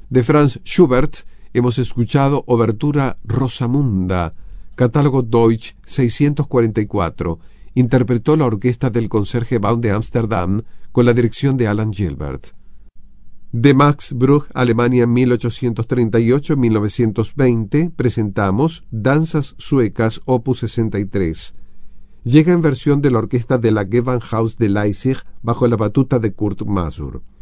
De Franz Schubert hemos escuchado Obertura Rosamunda, catálogo Deutsch 644. Interpretó la orquesta del Concertgebouw de Ámsterdam con la dirección de Alan Gilbert. De Max Bruch, Alemania 1838-1920, presentamos Danzas suecas opus 63. Llega en versión de la orquesta de la Gewandhaus de Leipzig bajo la batuta de Kurt Masur.